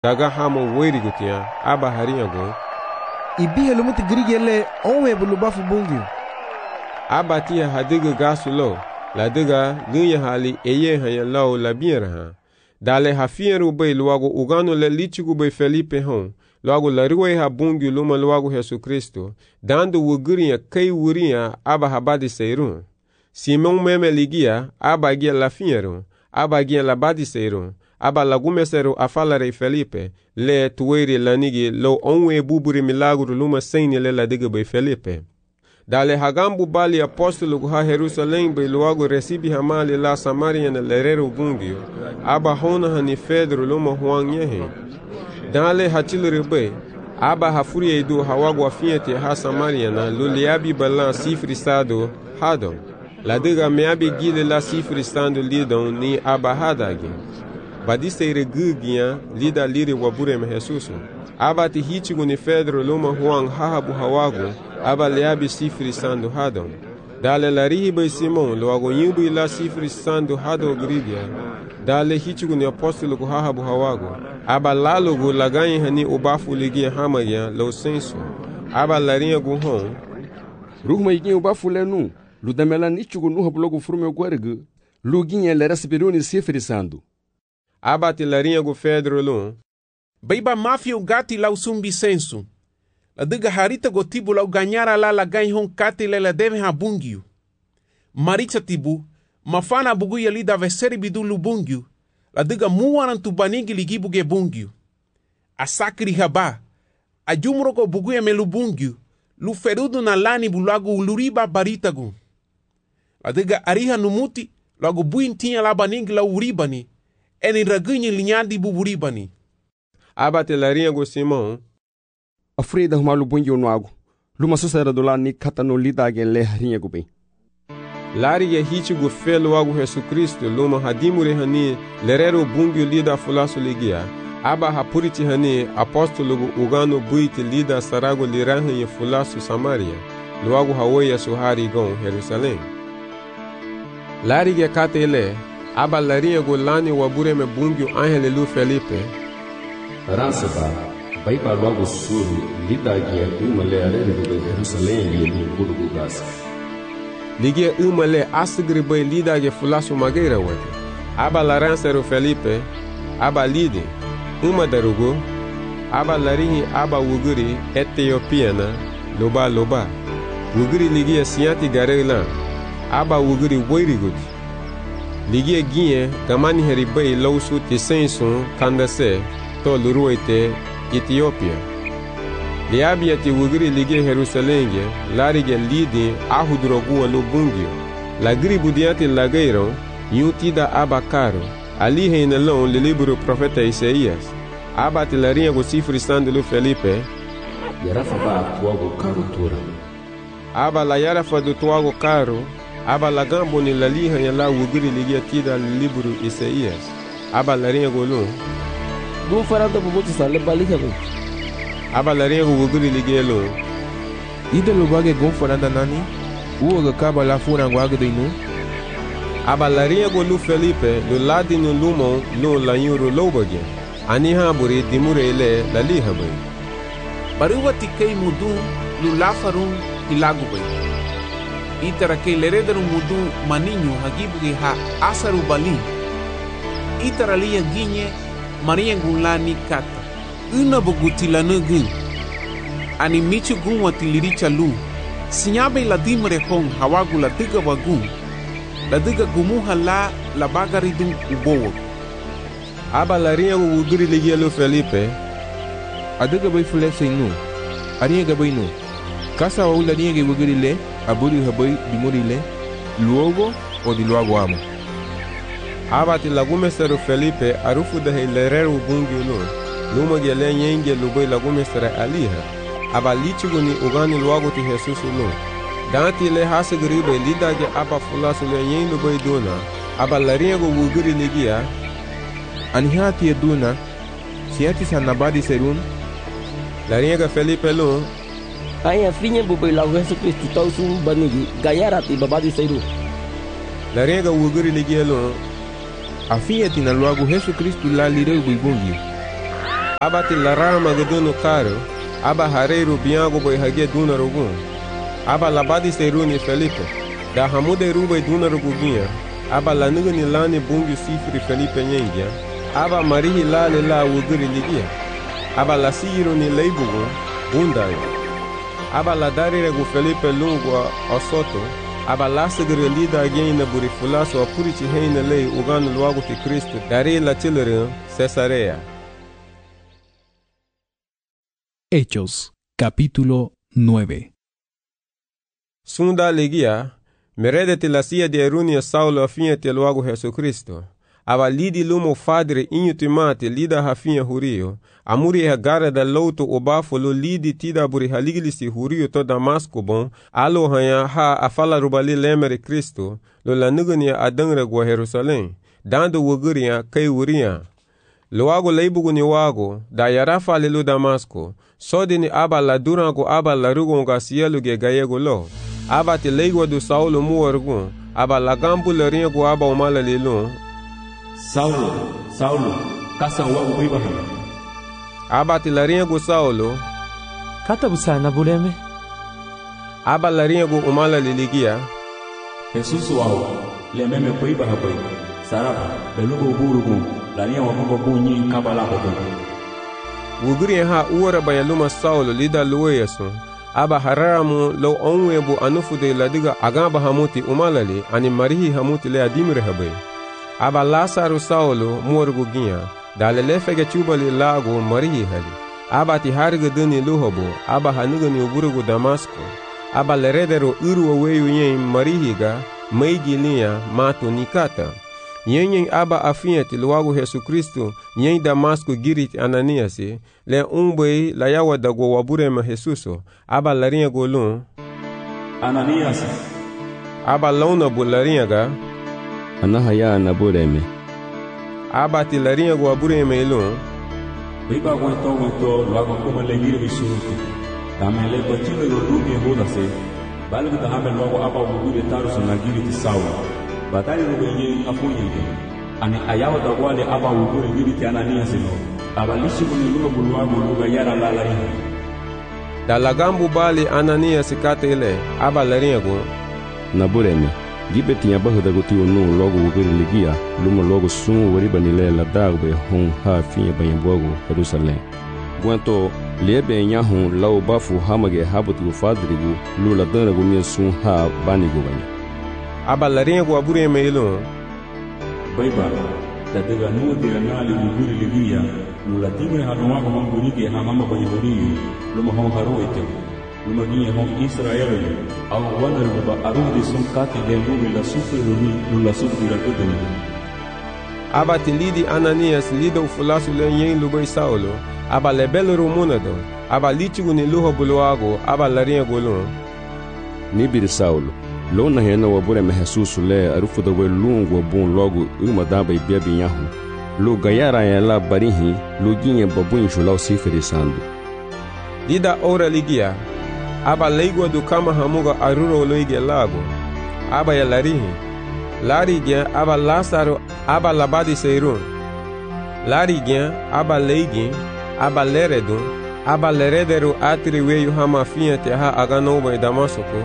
daga hamo woiri gutia aba haria go ibihe lumuti grigele onwe bulubafu bungu aba tia hadiga gasulo la diga gunya hali eye hanya lao la biera ha dale hafieru be luago ugano le lichigu be Felipe hon luago la ruwe ha bungu luma luago Yesu Kristo dando wuguria kai wuria aba habadi seiru Simon meme ligia aba gia la fieru aba gia la badi seiru aba lagumesero afalare Felipe le tuweri lanigi lo onwe buburi milagro luma seini le la diga be Felipe dale hagambu bali apostolo ha Jerusalém be luago recibi hamali la Samaria na lerero bungio aba hona hani Pedro luma huanyehe dale hatilere be aba hafuri edu hawago afiete ha Samaria na luliabi balan sifri sado hadon la diga meabi gile la sifri stando lidon ni aba hadagi badise gugia lida liri wabure me Jesusu aba ti hitigu ni Pedro luma huang hahabu hawago aba leabi sifri sando hadon dale la rihibe Simon luago nyubu la sifri sando hado grigia dale hitigu ni apostolo ku hahabu hawago aba lalogo laganyi hani ubafu ligia hamagia lo senso aba larinha gu hon ruhma igi ubafu lenu ludamela nichugu nuha blogo furme gwergu luginha lera sibiruni sifri sando aba ti larinha gu Pedro lu Baiba mafia ugati la usumbi sensu. La diga harita go tibu la uganyara la ganyi hon kati la deve ha bungiu. Maricha tibu, mafana bugu ya lida veseri bidu lu bungiu. La diga muwaran tu banigi ligibu ge bungiu. Asakri haba. Ajumro go bugu ya melu bungiu. Lu ferudu na lani bulagu uluriba baritagu. La diga ariha numuti, lagu buintinya la banigi la uribani. Eni ragunyi linyadi buburibani. aba te larinha go Simon Afrida humalu bungi onuago luma susera do la ni katano lidage le harinha go bem lari ye hitigu felo ago Yesu Kristo luma hadimure hani lerero bungi lida fulasu ligia aba hapuriti hani apostolo ugano buiti lida sarago lirahan ye fulasu Samaria luago hawoya suhari gon Jerusalém lari ye katele aba larinha go lani wabure me bungi angele lu Felipe Ransaba, baiba logo suru, lidagia umale arere do Jerusalém e no Burgo Gasa. Ligia umale asgri bai lidagia fulasu mageira wate. Aba laransero Felipe, aba lide, uma darugo, aba larihi aba wuguri Etiopiana, loba. Wuguri ligia sianti garela, aba wuguri woirigud. Ligia ginye, gamani heribai lausu tisensun kandase, to luruete Ethiopia. Liabia ti wugiri lige Jerusalenge, larige lidi ahudrogu no bungio. La gribu diante lageiro, yutida abacaro. Ali reinelon le livro profeta Isaías. Abate larinha go sifri sandelo Felipe. Yarafa ba tuago caro tura. Aba la yarafa do tuago caro. Aba la gambo ni la liha ya la wugiri lige tida livro Isaías. Aba larinha go lon. Gu farada bubutu sale balika go. Aba larinha go wugiri ligelo. ide lo bage gon farada nani uoga kaba la funa ngwaga de nu aba larinha go lu Felipe lo ladi no lumo lo la yuro lobage ani haburi dimure ele la liha bai Baruwa tikei mudu lu lafarun ilagu bai Itara kei leredaru mudu maninho hagibuge ha asaru bali Itara liya ginye Maria gulani kata una bugutila nugu ani michu gunwa tiliricha lu sinyabe la dimre hong hawagu la diga wagu la diga gumuha la bagaridu ubowo aba larinha go wugiri ligelo Felipe adiga bai fule seinu arinha ga bai nu kasa wa ula rinha ga wugiri le aburi habai dimuri le luogo o di luogo amo abati lagumesero Felipe arufu da lerero bungi no luma gele nyenge lubai lagumesera aliha aba lichigu ni ugani luago ti Jesus no danti le hasegribe lidage aba fulasu le nyen lubai dona aba larinha go wugiri ligia anihati eduna siati sanabadi serun larinha ga Felipe lo Aya frinya bubai la Yesu Kristo tausu banigi gayara ti babadi seru larinha ga wugiri ligia lo afia tina luago Yesu Kristo la lireu buibungi aba ti larama gedunu caro, aba hareiru biango boi hagia duna rogun, aba labadi seiruni Felipe, da hamude rubai duna roguginha, aba lanugani lani bungi sifri Felipe nyengia, aba marihi lale la wuguri ligia, aba la siiro ni leibugu, bundai, aba la dari regu Felipe lungua osoto, aba la segere lida agena buri fulaso apurici heina lei ugano luago ti Cristo, dari la chilere Cesarea. Hechos, capítulo 9. Sunda ligia, meredete la sia de erunia Saulo afinha te luago Jesucristo. Aba lidi lumo fadre inho timate lida hafinha hurio, amuri gara da louto obafo lo lidi tida buri haligilisi hurio to Damasco bom, alo hanya ha afala rubali lemere Cristo, lo lanugania adangra gua Jerusalém, dando wuguria kai uria. Luago leibugu ni wago, da yarafa lelu Damasco, sodi ni aba la durango aba la rugonga sielu ge gayego lo, aba te leigo do Saulo muorgun, aba la gambu le ringo aba umala lelu. Saulo, Saulo, kasa wago Abraham. Aba te la ringo Saulo, kata busana buleme. aba la ringo umala liligia. Jesus wago, le meme kuiba habai, saraba, belugo burugun, la ringo wago bunyi kabala habai. Wuguri ha uora bayaluma Saulo lida lueyasu, aba haramu lo onwebu anufude ladiga agamba hamuti umalali ani marihi hamuti le adimire habai. Aba Lazaro Saulo muorgu ginha, dale lefege chubali lago marihi hali. Aba ti harga duni luhobo, aba hanugani uburugu Damasco. Aba leredero urwa weyu yen marihiga, meigi linha mato nikata. Yen aba afinha ti luago Jesucristo, yen Damasco girit Ananiasi, le umbei la yawa dago waburema Jesuso, aba larinha golun. Ananias. Aba launa bularinha ga. Anahaya anabureme. Aba ti larinha go waburema ilun. Biba guento, luago como le gire bisuruki. Tamele bachilo yo rubi hoda se. Balgu da hamel luago aba wugure taruso na giri ti Saulo. Batali rubenye afunyege. Ani ayawa da wale aba wugure giri ti Ananias no. Aba lishi kuni luago luago luga yara lala ina. Da lagambu bali Ananias katele, aba larinha go. Nabureme. Gibe tinha barra da gotio no logo wugure ligia, luma logo sum wariba nile la dagbe hon ha finha banhambogo Jerusalém. Guanto lebe nyahun lau bafu hamage habutu fadrigu lula dana gumia sum ha banigo banya. Aba larinha go abure meilo. Baiba da daga no de anali wugure ligia, lula timre hanwa ko mangurige ha mama banhamori, luma hon haroete. Luma ginha hon Israel, au wandar ba arudi sun kati de lumi la sufre lula sufre la kudani. Aba ti lidi Ananias lido fulasu le yen lubai Saulo, aba lebelo rumunado, aba litigu ni luho buluago, aba larinha golun. Nibiri Saulo, lona hena wabure me Jesus le arufu da we lungo bon logo uma daba ibebe nyahu. Lu gayara ya la barihi, lu ginha babun julau sifere sandu. Dida ora ligia, aba leigo do kama hamuga aruro loige lago, aba ya larihi. Larigien aba Lazaro aba labadi seirun. Larigien aba leigin, aba leredun, aba leredero atri weyu hamafinha te ha aganoba e Damasco.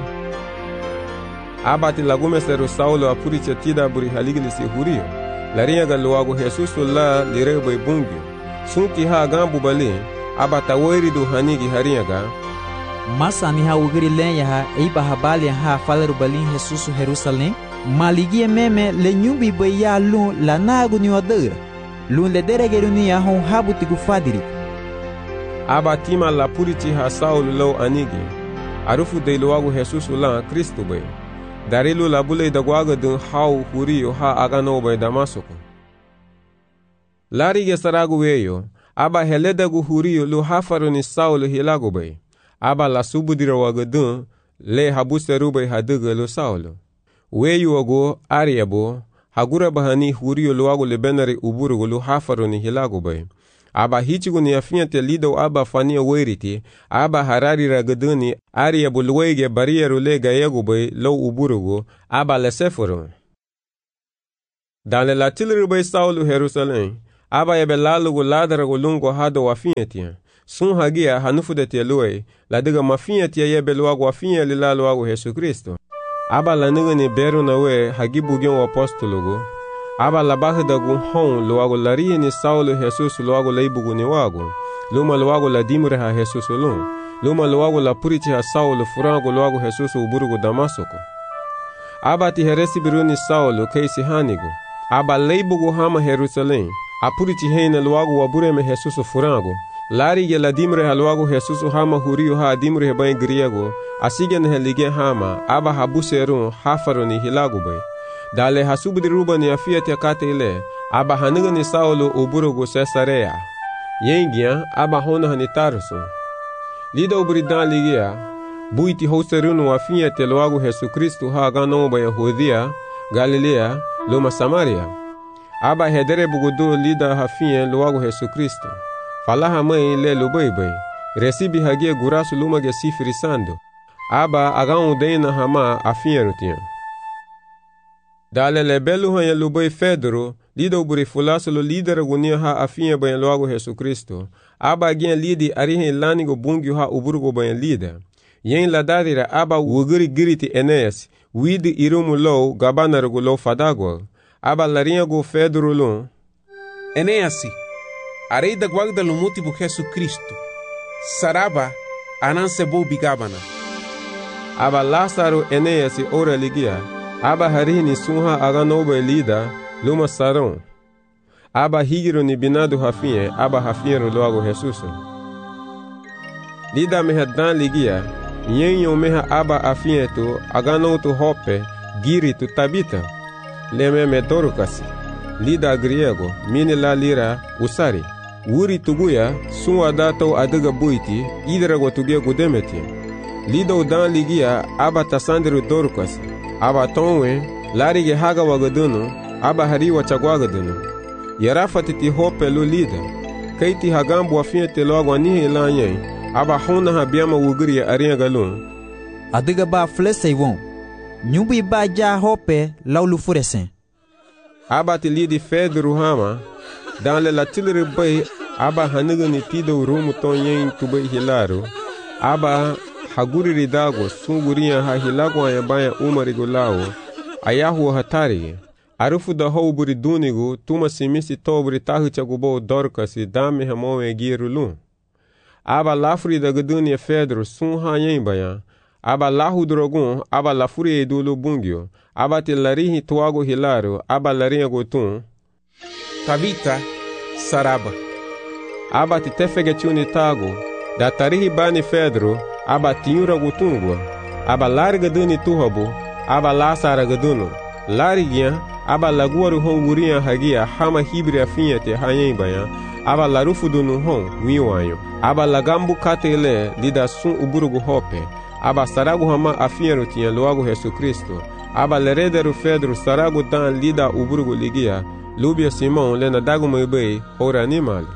Aba ti lagumesero Saulo apuritia tida buri haligilisi hurio. Larinha galuago Jesus la lirebo e bungio. Sunti ha agambu bali, aba tawoiri do hanigi harinha ga. Masa ni ha ugiri lenha ha eiba habali ha falaru balin Jesus Jerusalém. Maligia meme le nyumbi baya lun la nagu ni odera. Lun le deregeru ni ya hon habuti gufadiri. Aba tima la puriti ha Saulo lo anigi. Arufu de luago Jesus la Cristo bay. Darilu la bule da guaga dun hau hurio ha agano bay Damasco. Larige saragu weyo. Aba heleda gu hurio lu hafaru ni Saulo hilago bay. Aba la subudira waga dun le habuseru bay haduga lu Saulo. Weyu ogo ariabo hagura bahani hurio luago lebenari uburugo lu hafaro ni hilago bay. Aba hichigo ni afinha te lido aba fania weriti, aba harari ragaduni ariabo luege barieru le gayego bay lo uburugo, aba le seforo. Dans le latilri bay Saulo Jerusalém, aba ebe lalugu ladaragu lungo hado wafinyetia. Sun hagia hanufudetia luei, ladiga mafinyetia yebe luagu wafinye lila luagu Yesu Kristo. Aba la nigani beru na we hagibu gion apostolugu. Aba la bahidagu hon luagu larihi ni Saulo Jesus luagu leibugu ni wagu. Luma luagu la dimure ha Jesus lun. Luma luagu la purichi ha Saulo furangu luagu Jesus uburugu Damasoko. Aba ti heresi biruni Saulo keisi hanigu. Aba leibugu hama Jerusalem. Apurichi heina luagu wabureme Jesus furangu. Lari ge la dimre halwago Jesus hama huriyo ha dimre bay griego asigen helige hama aba habuserun hafaroni hilagu bay dale hasubdi rubani afiat yakate ile aba hanigani Saulo uburugo Cesarea yengia aba hona hanitaruso lida ubridan ligia buiti hoserun wafiat telwago Jesus Kristo ha gano bay Yahudia Galilea luma Samaria aba hedere bugudu lida hafien lwago Jesus Kristo Falaha mãe le lubei recibi hagia gurasu luma ge sifrisando aba agan udena hama afinherutinha dale le belu hanya lubei Pedro lida uburi fulaso lo líder gunia ha afinha banha logo Jesus Cristo aba gen lidi arihe lanigo bungi ha uburgo banha lida yen ladadira aba wuguri giriti Enéas widi irumu lo gabanarugo lo fadagwa aba larinha go Pedro lo Enéasi arei da guarda lumuti bu Jesus Cristo. Saraba anansebo bigabana. Aba Lázaro Enéas ora ligia. Aba harini sunha aganoba lida luma saron. Aba higiro ni binado hafinhe. Aba hafinhe logo Jesus. Lida meha dan ligia. Yenyo meha aba afinhe tu aganoto hope giri tu tabita. Leme me dorukasi. Lida griego mini la lira usari. Wuri tuguya sunwa dato adiga buiti idra gotugia gudemeti. Lido dan ligia aba tasandiru dorukasi. Aba tonwe larige haga wagadunu aba hariwa chagwagadunu. Yarafatiti hope lu lida. Kaiti hagambu wafiete logo anihe lanyen. Aba hona habiama wugiri ya aringa galun. Adiga ba flesei won. Nyubi ba ja hope laulu furesen. Aba ti lidi Pedro hama. Dan le latilere bay aba hanigani tido rumu tonyen tubay hilaro aba haguri ridago sunguriya ha hilago ayabaya umarigo lao ayahu hatari arufu da houburi dunigo tuma simisi tobri tahichagubo dorkasi dame hamowe girulu aba lafuri da gaduni Pedro sun hanyen baya aba lahu drogun aba lafuri edulu bungyo aba ti larihi tuago hilaro aba lariya gotun Tabita Saraba aba ti tefegetiuni tago da tarihi bani Pedro aba tiura gutungwa aba larga duni tuhabo aba lasara gaduno larigia aba laguaru hon wuria hagia hama hibri afinhete hanyen baya aba larufu dunu hon wiwanyo aba lagambu katele lida sun uburugu hope aba saragu hama afinheru tinha logo Jesus Cristo aba lerederu Pedro saragu dan lida uburugu ligia Lubia Simão lena dago mebei ora animal.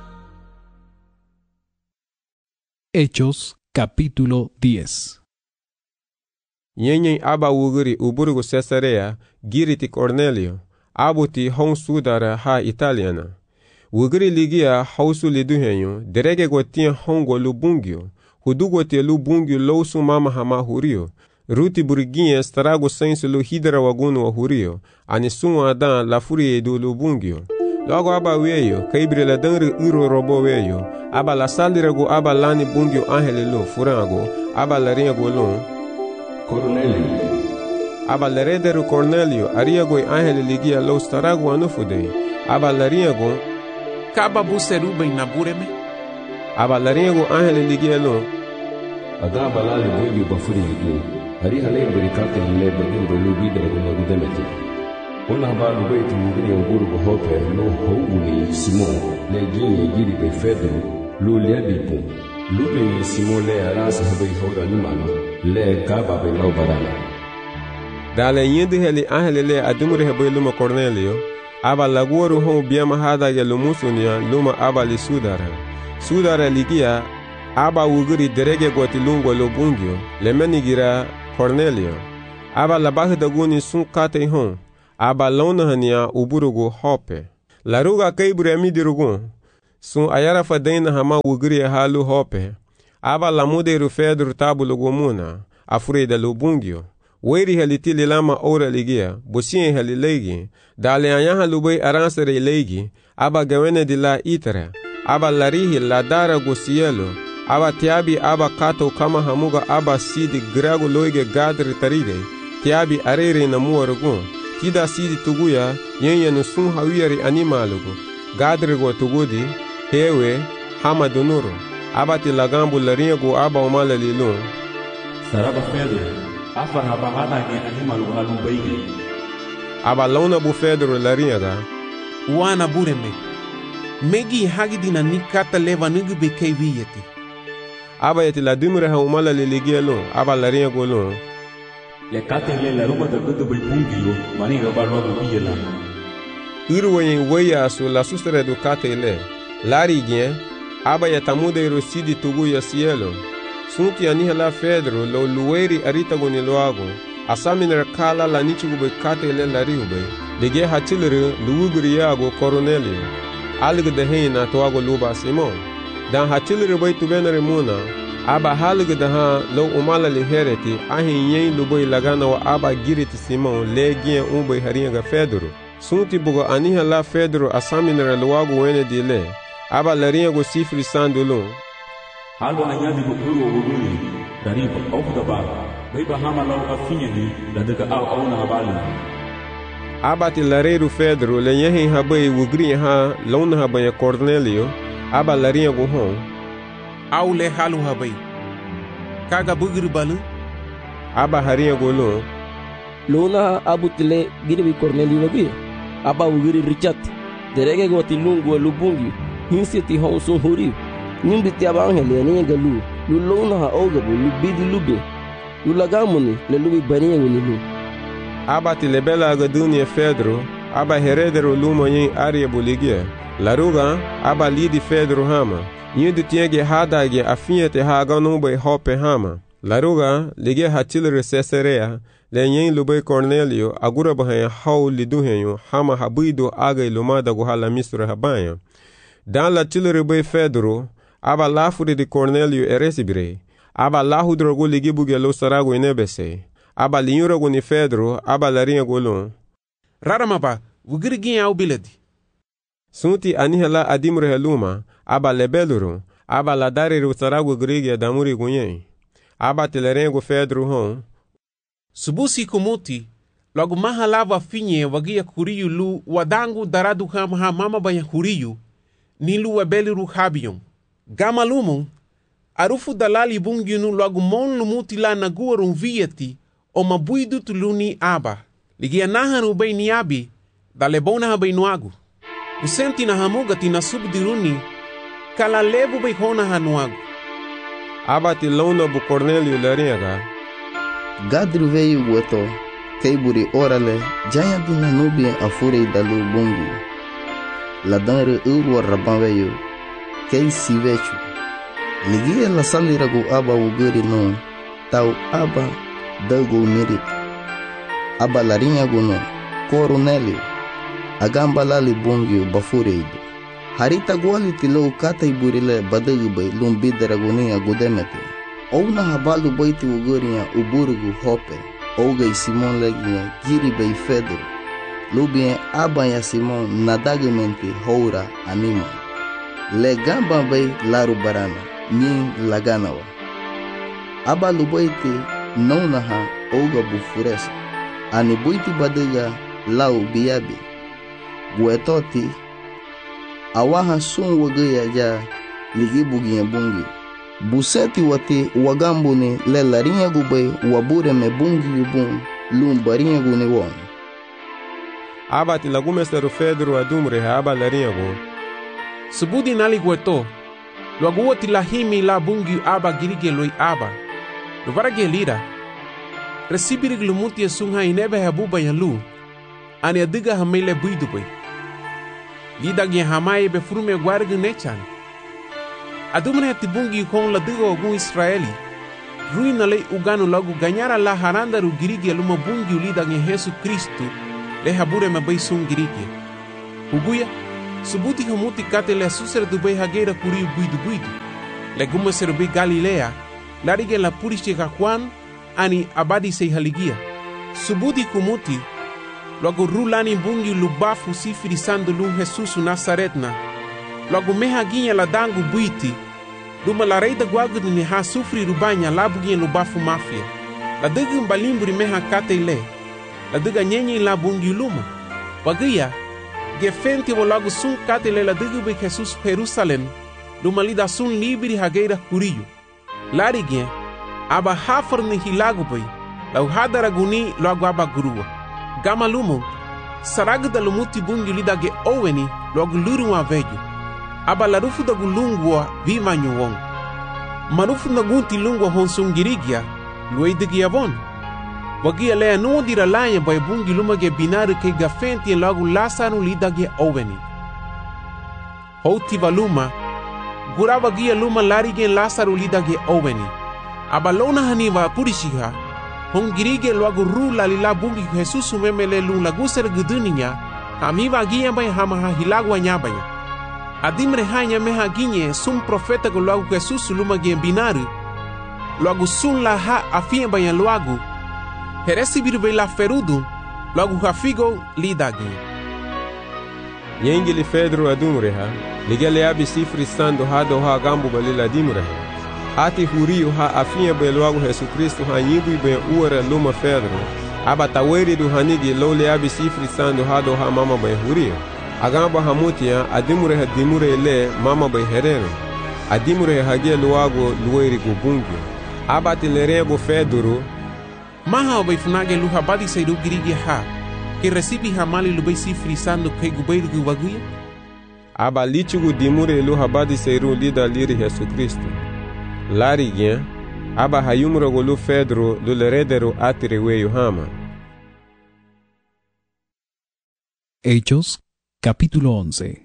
Hechos capítulo 10. Yenyen aba wuguri uburugu Cesarea giriti Cornelio abuti hon sudara ha italiana. Wuguri ligia hausu liduhenyo derege gotia hongo lubungio hudugo te lubungio lousu mama hama hurio. Ruti buriguinha estrago senso lo hidra wagunu wa hurio, anisun adan la furie do lubungio. Logo aba weyo, kaibre la danre uro robo weyo, aba la salirago aba lani bungio angele lo furango, aba la ringo lo. Cornelio. Aba la redero Cornelio, ariago angele ligia lo starago anufude, aba la ringo. Kaba buseruba inabureme. Aba la ringo angele ligia lo. Ada balali bungio bafuri yidu. Hari halai berikata le bagin bolu bidra guna gudemeti. Ona balu beitu mugini uburugu hope lo houguni Simon le gini giri be Pedro lo liabipu. Lo be Simon le arasa habe hoda nimano le gaba be lo barana. Dale yindi heli ahele le adumure habe luma Cornelio aba laguoru hon biama hada ya lumusunia luma aba li sudara. Sudara ligia aba wuguri derege goti lungo lo bungio le menigira Cornelio aba la bahi daguni sun kate hon aba lona hania uburugu hope Laruga kaibure amidi rugun. Sun ayara fadaina hama wugri halu hope. Aba lamude ru Pedro tabu lugumuna. Afurida lubungio. Weri halitili lama ora ligia. Busien halilegi. Dale anyaha lubai aransere legi. Aba gawene di la itara. Aba larihi la dara gosielo. Aba tiabi aba kato kama hamuga aba sidi grago loige gadri taride. Tiabi arere na muarugun. Tida sidi tuguya yenye nusun hawiyari animalugu. Gadri go tugudi. Hewe hama dunuru. Aba tilagambu laringo aba umala lilun. Saraba Pedro. Afar haba hata ge animalugu halu baige. Aba launa bu Pedro laringa. Wana bureme. Megi hagidina nikata leva nugube keviyeti. Aba yeti la dumre ha umala liligia lun. Aba laringo lun. Le kate le la ruma da gudu bai bungio. Mani ga barwa biyela. Irwayin waya su la sustere du kate le. Lari gen. Aba yatamude rosidi tugu ya cielo. Sunti anihela Pedro lo lueri arita goni loago. Asaminer kala la nichugube kate le lariube. Lige hatilere luugri yago Cornelio. Alg de heina toago luba Simon. Dan hatilere bai tubenere muna. Aba halg de ha lo umala li hereti. Ahin yen lubai lagana wa aba giriti Simon le gien umbai haringa Pedro. Sunti bugo anihela Pedro asaminer loago wene di le. Aba laringo sifri sandulun. Halu anyadi bukuru wuguri. Dari pa okda ba. Baiba hama lau afinya ni. Ladaka au na habali. Aba ti lareru Pedro le yehin habai wugri ha launa habaya Cornelio. Aba laringo hon. Au le halu habai. Kaga bugri balu. Aba haringo lun. Luna abutile giribi Cornelio naguya. Aba wugri Richard. Derege goti lungu lubungi. Hinsi ti hon sun huri. Nimbi ti abangele ni galu. Lu luna ha ogabu lu bidi lube. Lu lagamuni le lubi baniya ni lu. Aba ti lebela gadunia Pedro. Aba heredero lumo yin aria buligia. Laruga aba lidi Pedro hama. Yindu tienge hadage afinyete haga numbe hope hama. Laruga lige hatilere Caesarea. Le yin lube Cornelio agura bahaya hau liduhenyo hama habuido aga ilumada guhala misra habaya. Dan la tilere be Pedro, aba lafuri de Cornelio eresibire, aba lahudrogo ligibuge lo sarago inebese, aba linyurago ni Pedro, aba laringa golon. Raramaba, wugirigin au biledi. Sunti anihela adimre heluma, aba lebeluru, aba la dariru sarago grigi adamuri gunyen, aba telerengo Pedro hon. Subusi kumuti, logo maha lava finye wagia kuriyu lu wadangu daradu ha mama baya kuriyu, nilu webeliru habion. Gama lumon, arufu dalali bunginu logo mon lumuti la naguarun vieti, o mabuidu tuluni aba. Ligia nahanu bay ni abi, dalebona ha bay nuagu. Usenti na hamugati na subdiruni, kala lebu bay hona ha nuagu. Aba ti launa bu Cornelio laringa. Gadri veio weto, keiburi orale, jaya dina nubi afure dalu bungi. Ladanre urwa raban veio, kei sivechu. Ligia la saliragu aba wuguri no, tau aba dago mirit. Aba larinha gono, Cornelio, agamba lali bungi bafureido. Harita guali tilo kata iburile badagu bay lumbidera gonia gudemete. Ouna habalu baiti ugurinha uburgu hope. Ouga Simon leginha giri bay Pedro. Lubien abanya Simon nadagamente houra anima. Legamba bay laru barana. Nyin laganawa. Abalu baiti naunaha ouga bufuresa. Ani baiti badaga lau biabi. Guetoti. Awaha sun wagaya ja ligibugi bungi. Buseti wati wagambuni le larinha gubay wabure me bungi yubun lumbarinha guni won. Aba ti lagumesteru Pedro adumre ha aba larinha go. Subudi nali gueto. Luaguoti lahimi la bungi aba girige loi aba. Luvarage lira. Recibirig lumuti esunha inebe habuba yalu. Ani adiga hamele buidubay. Lida gye hamaye be frume guargu nechan. Adumre tibungi kon la digo ogun Israeli. Ruina le uganu lagu ganyara la haranda ru girigi luma bungi ulida nge Yesu Kristu le habure me bay sun girigi. Uguya Subuti hamuti kate le susere du bei hageira kuriu buidu. Le gume ser bei Galilea, larige la purische Juan, ani abadi sei haligia. Subuti kumuti, logo rulani bungi lubafu sifiri sandu lum Jesus Nazaretna. Logo meha ginha la dangu buiti, duma la reida guagu ni ha sufri rubanya labu ginha lubafu mafia. La dega mbalimburi meha kate le, la dega nyenye la bungi luma. Wagia, gefente wo logo sun kate le la dega be Jesus Jerusalem, duma lida sun libri hageira kuriyu. Larigien, aba hafar ni hilagu bai, lau hadara guni logo aba gurua. Gama lumo, saraga da lumuti bungi lida ge oweni logo lurua veju. Aba larufu da gulungwa vima nyuwong. Marufu na gunti lungwa honsungirigia, luedigi avon. Wagia lea nuo dira lanya bai bungi luma ge binaru ke gafenti en logo lasanu lida ge oweni. Houti valuma, gurava gia luma lari gen lasaru lida ge oweni. Aba lona haniva purishiha, hongirige logo rula lila bungi Jesus memele lung laguser guduninya, hamiva gia bai hamaha hilagwa nyabaya. Adimre hanya meha ginye sum profeta go logo Jesus luma gen binaru, logo sun la ha afia bai logo, heresi biru la ferudu, logo hafigo lida gen. Yengili Pedro adumreha, ligele abi sifri stando hado ha gambu balila dimreha. Ati huriu ha afia beluagu Jesus Cristo ha nyibui be uara luma Pedro. Aba taweri du hanigi lole abi sifri stando hado ha mama be huriu. Agamba hamutia adimreha dimure le mama be herero. Adimure hagia luagu lueri gubungu. Aba tilerebo Pedro. Maha be funage luha badi seidu girigi ha. Que recibi hamali lubei sifri stando ke gubeiru gubaguya. Aba lichugu dimure lu habadi seiru lida liri Jesus Cristo. Larigien, aba hayumro golu Pedro lu leredero atirewe yuhama. Hechos, capítulo 11.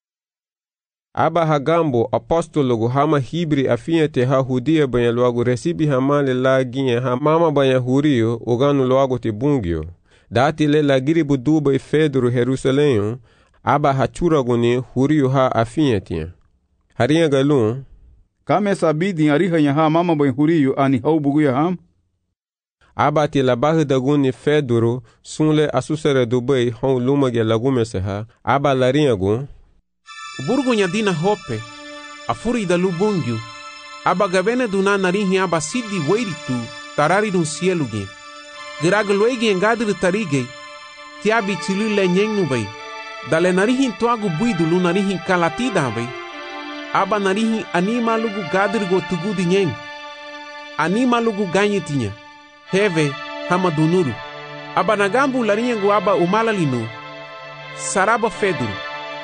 Aba hagambo apostolo gu hama hibri afiente ha hudia banya luagu recibi hamale la ginye ha mama banya hurio uganu luagu te bungio. Dati le la giri buduba Pedro Jerusalem, aba hachura guni hurio ha afiente. Haria galun, kame sabidi ariha yaha mama bai hurio ani hau bugu yaham. Aba ti la bahda guni Pedro sunle asusere dubai hon lumage lagume seha, aba laria gun. Burgo nyadina hope, afuri da lubungyu, aba gavene duna narihi aba sidi weiritu, tarari dun cielo gen. Giraglwegi engadri tarige, tiabi chilu le nyeng bai. Dale narihin tuagu buidu lu narihin kalatida bai. Aba narihin anima lugu gadri go tugudi nyeng. Anima lugu ganyetinya. Heve hama dunuru. Aba nagambu larinyangu aba umalalinu. Saraba feduru.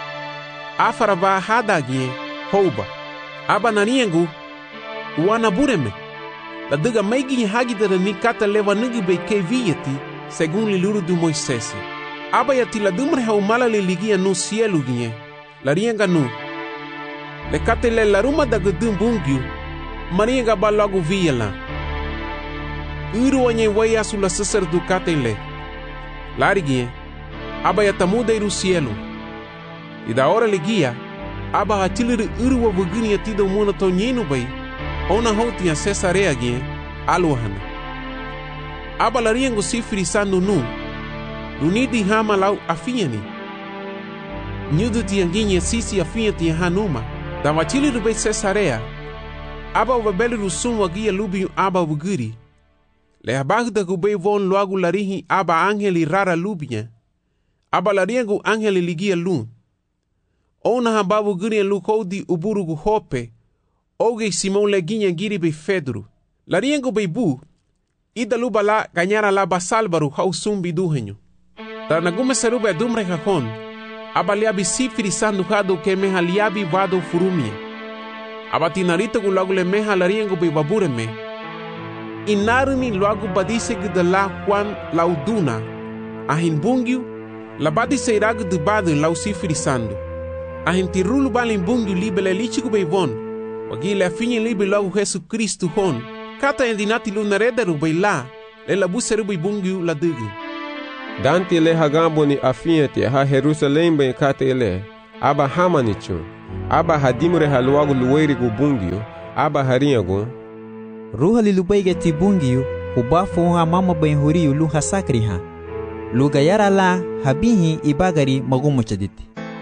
Afaraba hadagye houba. Aba nariyangu uana bureme. La diga maigi hagidara ni kata leva nigi be ke viyeti según liluru du Moisés. Aba yati la dumre ha umala le ligia no cielo ginye. La rienga no. Le kate le la ruma da gudum bungyu. Marienga ba logo viyala. Uru wanye waya su la sacer du kate le. La rigie. Aba yatamuda iru cielo. E da hora le guia. Aba hatilir uru wa vugini yatido muna to nyenu bai. Ona houtinha Cesarea gen aluhana. Aba la riengo sifri sandu nu. Lunidi hama lau afiani. Nyudu tianginye sisi afian tia hanuma. Da matili rube Cesarea. Aba wabeli rusum wagia lubi aba wuguri. Le abagda gube von loagu larihi aba angeli rara lubia. Aba la riengo angeli ligia lun. Ona haba wuguri lu kodi uburugu hope. Oge Simão leguinha giri be Pedro. Lariengo be bu. Ida luba la ganhara la basalbaru hau sumbi duhenyo. Tarnagume serube dumre kakon. Abaliabi sifiri sandu hado ke meha liabi vado furumia. Abatinarito gu lagu le meha lariengo be babureme. Inarumi loagu badise gida la Juan lauduna. Ahin bungiu. La badise iragu de badu lau sifiri sandu. Ahin tirulu balin bungiu libele lichigu be von. Wagile afinye libe logo Jesus Cristo hon. Kata endinati lunarederu bai la. Le la buseru bai bungiu la dugu. Dante le hagambo ni afiente ha Jerusalem bai kata ele. aba hamanichu, aba hadimure haluagu luweirigu bungio, aba harinyagu. Ruha lilubaige ti bungio, ubafu ha mama benhuriyu lu hasakri ha. Luga yara la habihi ibagari magumuchaditi.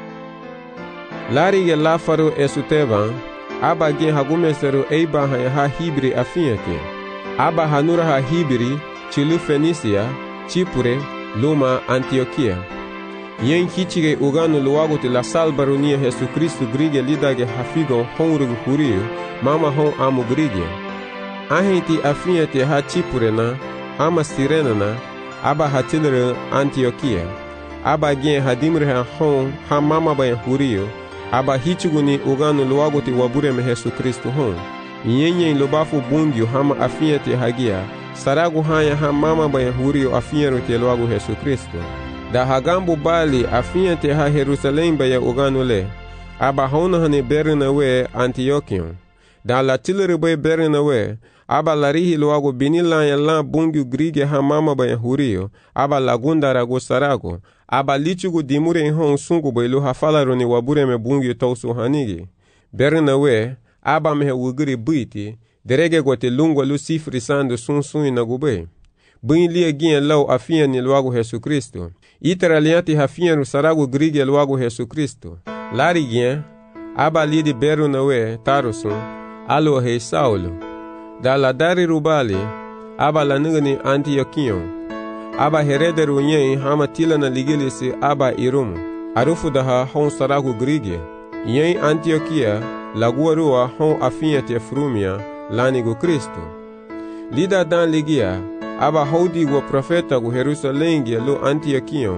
Larige lafaru esuteban, aba gen hagumeseru eiba ha hibri afinyati. Aba hanura ha hibri, chilu Fenisia, Chipure, luma Antioquia. Yen hichige uganu luaguti la salbarunia Jesu Kristu grige lidage hafigo honrugu huriu, mama hon amu grige. Ahenti afinyati ha Chipure na, ama Sirena na, aba hatilere Antioquia. Aba gen hadimre ha hon ha mama bayan huriu, aba hichuguni uganu luaguti wabureme Jesu Kristu hon. Yenye lubafu bungyu hama afinyati hagia, saragu haya ha mama bayan huriu afinyaru te luagu Jesu Kristu. Da hagambu bali afinyati ha Jerusalem baya uganu le, aba hona hane berina we Antiochion. Da la tilere bay berina we, aba larihi luagu binila ya la bungyu grige ha mama bayan huriu, aba lagunda ragu saragu, aba lichugu dimure hon sungu bay lu hafalaru ni wabure me bungyu tausu hanigi. Berina we, aba mehe wugiri buiti, derege gote lungwa lu sifri sandu sun na gube. Buin lia gien lau afian ni luagu Jesu Kristu. Itara liati hafian rusaragu grige luagu Jesu Kristu. Lari gien, aba lidi beru na we, tarusun, alu hei Saulo. Da la dari rubali, aba la nigani Antiochion. Aba herederu nyen hama tila na ligilisi aba irumu. Arufu daha hon saragu grige. Yen Antioquia, laguarua hon afinyate frumia, lanigu Kristu. Lida dan ligia, aba haudi wa profeta gu Jerusalengia lu Antiochion.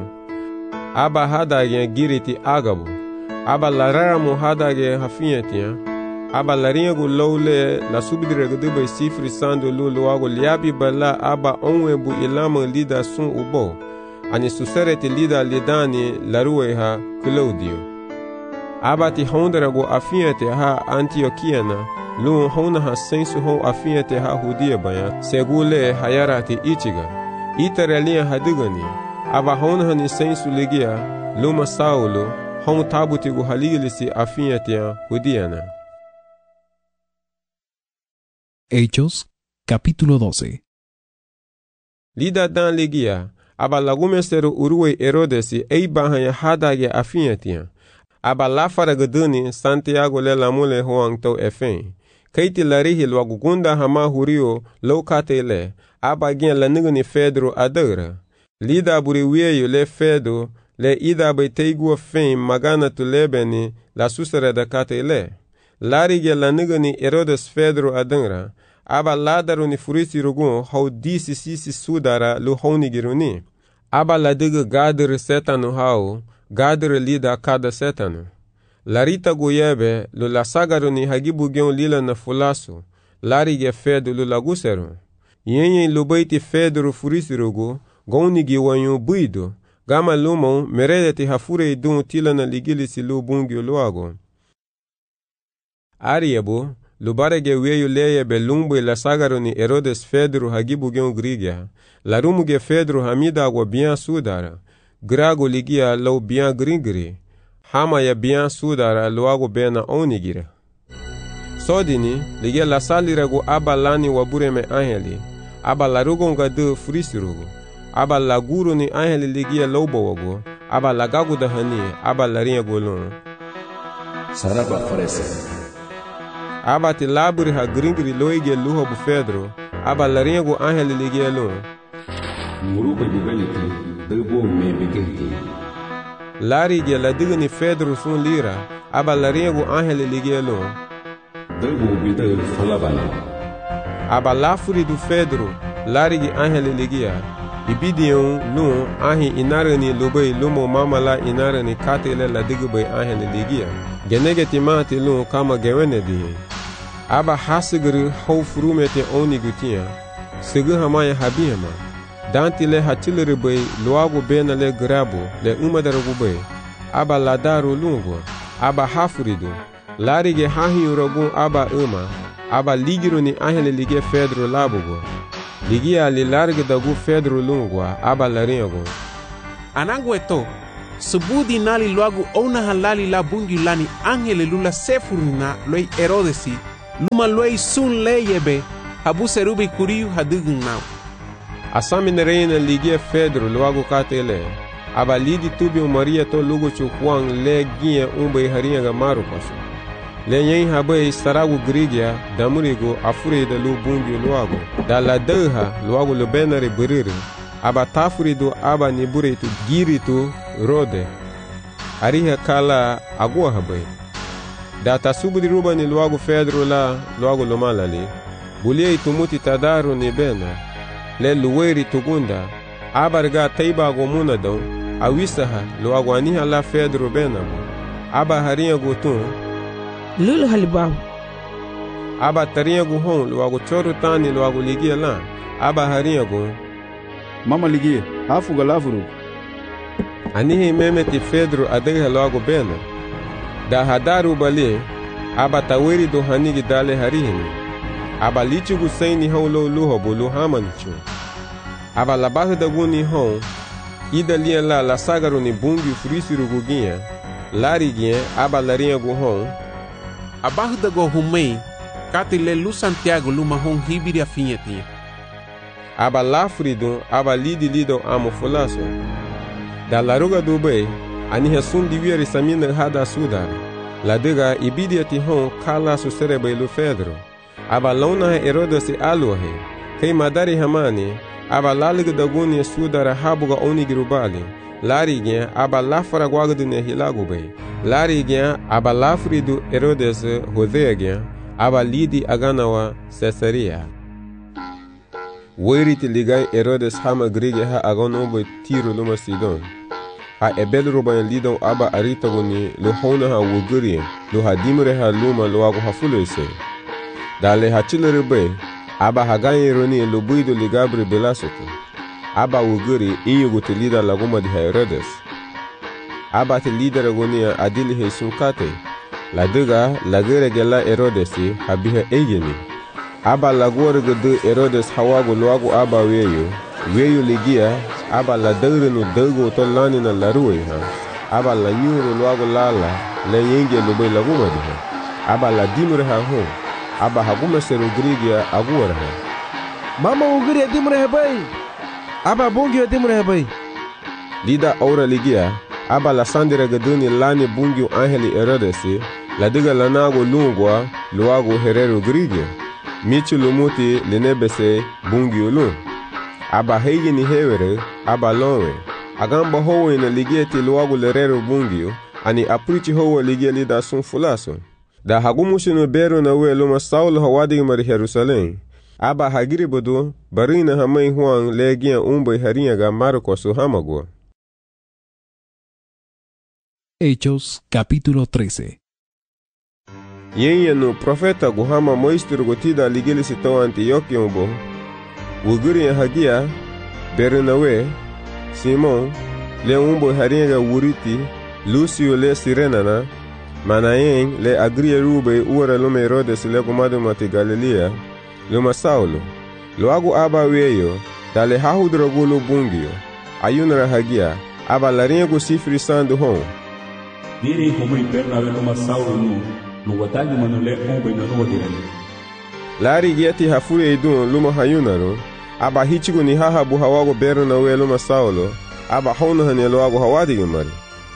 Aba hadage giriti agabu. Aba lararamu hadage hafinyatia. Aba laringu lowle la subidire gudube sifri sandu lu luagu liabi bala aba onwebu ilama lida sun ubo. Ani susereti lida lidani larueha Claudio. Abati honderago afinyate ha Antiochiana, lu hona ha sensu hon afinyate ha hudia baya, segule hayarati ichiga. Itarelia hadigani, aba hona hani sensu ligia, luma Saulo, hon tabutigu haligilisi afinyate hudiana. Hechos, capítulo 12. Lida dan ligia, aba lagumeseru urue Herodesi eibahanya hadage afinyate. Aba lafara gaduni Santiago le lamule hoang to efen. Kaiti larihi lwagugunda hama hurio lokate le. Aba gen la nigani Fedro adara. Lida buri wieyo le Fedro le ida bay teigua fen magana tu lebeni la susere da kate le. Lari gen la nigani Herodes Fedro adara. Aba ladaru ni furisi rugun hau disi sisi sudara lu honi giruni. Aba la diga gadir setanu hau. Gadre lida kada setanu. Larita guyebe lu la sagaru ni hagibu gion lila na fulasu. Larige fedu lu laguseru. Yenye lubaiti fedru furisirugu, goni giwanyu buidu. Gama lumon meredeti hafure idun tila na ligilisi lu bungyo luago. Ariebu, lubarege weyu leyebe lumbu la sagaru ni Herodes fedru hagibu gion grigya. Larumuge fedru hamida agwa bien sudara. Grago ligia lau bien gringri, hama ya bien sudara luago bena onigira. Sodini, ligia la saliragu aba lani wabureme angeli, aba larugonga de frisirugu, aba laguru ni angeli ligia laubo wago, aba lagagu da hani, aba larinha golon. Saraba farese. Aba ti laburi ha gringri loige luho bu Fedro, aba larinha go angeli ligia lon. Muruba juveniti. Lari ge la digni Fedro sun lira, aba laringu angeli ligelo. Aba lafuri du Fedro, lari ge angeli ligia. Ibidion lu ahi inarani lubay lumo mamala inarani katele la digubay angeli ligia. Genegeti mati lu kama gewene di. Aba hasigri hau furumete oni gutia. Sigu hamaya habiyama. Dantile hatilere bay luagu bena le grabo le umadarugu bay. Aba ladaru lungo, aba hafuridu. Larige hahiuragun aba aba ligiru ni ahele lige Fedro labugo. Ligia li large dagu Fedro lungwa aba laringo. Anangueto, subudi nali luagu ona halali la bungi lani angele lula sefurina loi Herodesi luma loi sun leyebe habu serubi kuriu hadugun nau. Asami nereina ligia Pedro luagu katele. Aba lidi tubi Maria to lugu chukwang le gie umbe haringa ga maru paso. Le nyen habe saragu grigia damurigo afure de lu bungi luagu. Da la deha luagu lu benare buriri. Aba tafurido aba niburitu giritu rode. Ariha kala agua habe. Da tasubudi rubani luagu Pedro la luagu lumalali. Bulia itumuti tadaru ni bena. Le luweri tugunda. Abarga taiba gomuna don. Awisaha luagu aniha la Pedro bena. Aba harinha gutun. Lulu halibahu. Aba tarinha guhon luagu choru tani luagu ligia la. Aba harinha gu. Mama ligia, hafu galavuru. Anihi memeti Pedro adegha luagu bena. Da hadaru bali. Aba taweri do hanigi dale harihini. Aba lichugu saini hon lo luho bulu hamanichu. Aba labahu da guni hon. Ida lia la sagaru ni bungi furisiru guginha. Lari gien aba larinha guhon. Abahu da go humei. Kati le lu Santiago luma hon hibiri afinhetinha. Aba lafridun aba lidi lido amo fulaso. Da laruga do bei. Aniha sun divieri samina hada sudar. Ladega ibidia ti hon kala su serebe lu Pedro. Aba launa Herodes aluhe. Kei madari hamani. Aba laliga daguni sudara habuga onigirubali. Larigien aba lafara guagdune hilagube. Larigien aba lafridu Herodes hodeagien. Aba lidi aganawa Caesarea. Weriti ligai Herodes hama grige ha aganobo tiro luma Sidon. Ha ebel rubayan lidon aba aritaguni lo hona ha wuguri. Lo ha dimre ha luma lo agu ha fulese. Dale ha chilerebe. Aba haganye roni lo buido ligabri belasoto. Aba wuguri inyugu te lida laguma di Herodes. Aba te lida ragonia adili he sunkate. La dega lagere gela Herodesi habiha egeni. Aba lagore gedu Herodes hawagu luagu aba weyo ligia. Aba la degre no dego to lani na laruwe ha. Aba la nyuru luagu lala le yenge lube laguma di ha. Aba la dimre ha ho. Aba haguma seru grigia aguara ha. Mama ugiri dimre hebai. Aba bungi dimre hebai. Lida aura ligia. Aba la sandira geduni lani bungi angeli Herodesi. La diga lanago lungwa luagu herero grigia. Michu lumuti linebese bungi ulun. Aba hegi ni hewere. Aba lonwe. Agamba howe na ligia ti luagu lerero bungi. Ani aprichi howe ligia lida sun fulaso. Da hagumushinu beru na we luma Saulo hawadi mari Jerusalem. Aba hagiri bodu barina hamai huang legia umbe harinha ga Marcos hamagua. Hechos capítulo 13. Yenye no profeta guhama moistur gotida ligili sito Antioquia umbo. Wuguri hagia beru na we Simon le umbe harinha ga wuriti Lucio le Sirenana. Manayen le agria rube uara lume Herodes le gumadu mati Galilea luma Saulo. Luagu aba weyo dale hahudrogulu bungio. Ayunra hagia aba laringu sifri sandu hon. Diri humui Bernabe luma Saulo no watagi manule ombe no wadirani. Lari giati hafure idun luma hayunaro. Aba hichigu ni hahabu hawagu Bernabe luma Saulo. Aba hona hane luagu hawadi mari.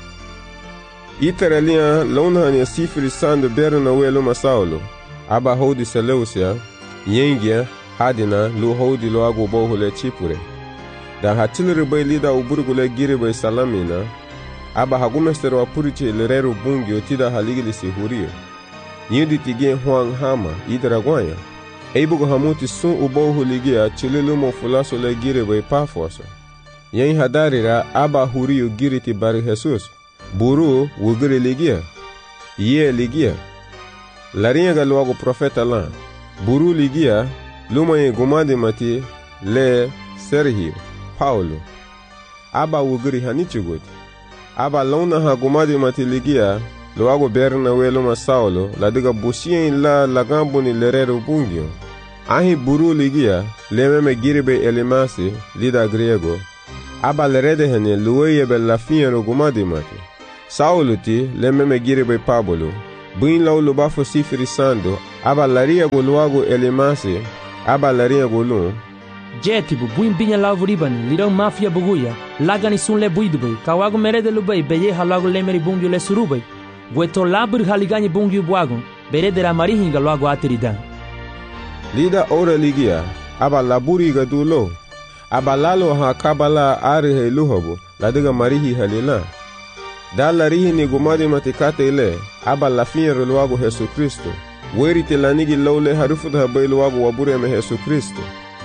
Iteralia lonhania sifri sandu berna we luma Saulo. Aba hodi Seleucia. Yengia hadina lu hodi lo agu bohule chipure. Da hatilere bay lida uburgule gire bay salamina. Aba hagumestero apuriche lerero bungi otida haligili si hurio. Nyudi tige huang hama idragwanya. Eibugo hamuti sun ubohuligia chililumo fulaso le gire bay pafoso. Yen hadarira aba hurio giriti bari Jesus. Buru wugiri ligia. Ye ligia. Larinha ga luagu profeta lan. Buru ligia. Luma ye gumadi mati le Sergio Paulo. Aba wugiri hanichugoti. Aba launa ha gumadi mati ligia. Luagu berna we luma Saulo. La diga busien la lagambu ni lerero bungio. Ahi buru ligia. Le meme giribe elimasi lida griego. aba lerede hene luweye be la fiero gumadi mati. Saulo ti le meme gire be Pablo. Buin lau luba fo sifiri sando, aba laria go luago Elimasi, aba laria go lu. Jetibu, buin binya lau vuribani, lirau mafia buguya, lagani sun le buidubay, kawago merede lubay, beye halago lemeri bungyu le surubay. Gueto labur haligani bungyu buagon, berede la marihinga luago atiridan. Lida ora ligia, aba laburi ga dulo, aba lalo ha kabala arihe luhobo, ladiga marihi halila. Da larihi ni gumadi matikate ile, aba la fiero luago Jesu Kristo, weri te lanigi lole harufuda habay luago wabure me Jesu Kristo.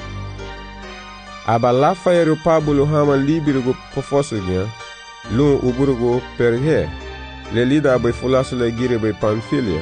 Aba la fayeru Pablo hama libirugo pofosugia, lun uburugo perhe, le lida abay fulasu le gire bay Pamfilia.